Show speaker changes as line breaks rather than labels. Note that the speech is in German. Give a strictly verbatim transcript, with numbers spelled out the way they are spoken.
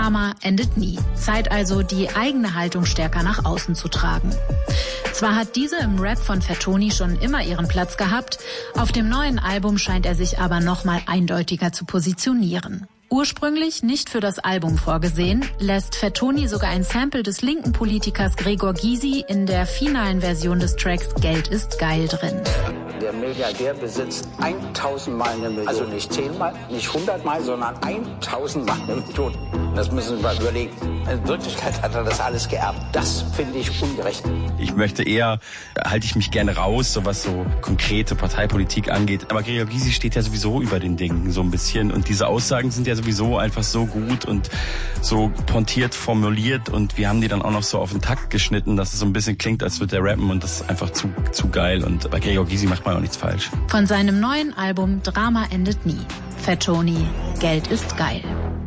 Drama endet nie. Zeit also, die eigene Haltung stärker nach außen zu tragen. Zwar hat diese im Rap von Fatoni schon immer ihren Platz gehabt, auf dem neuen Album scheint er sich aber nochmal eindeutiger zu positionieren. Ursprünglich nicht für das Album vorgesehen, lässt Fatoni sogar ein Sample des linken Politikers Gregor Gysi in der finalen Version des Tracks Geld ist geil drin.
Der Milliardär besitzt tausendmal eine Million. Also nicht zehnmal, nicht hundertmal, sondern tausendmal eine Million. Das müssen wir mal überlegen. In Wirklichkeit hat er das alles geerbt. Das finde ich ungerecht.
Ich möchte eher, halte ich mich gerne raus, so was so konkrete Parteipolitik angeht. Aber Gregor Gysi steht ja sowieso über den Dingen so ein bisschen. Und diese Aussagen sind ja sowieso einfach so gut und so pointiert formuliert. Und wir haben die dann auch noch so auf den Takt geschnitten, dass es so ein bisschen klingt, als würde der rappen. Und das ist einfach zu, zu geil. Und bei Gregor Gysi macht man auch nichts falsch.
Von seinem neuen Album Drama endet nie. Fatoni, Geld ist geil.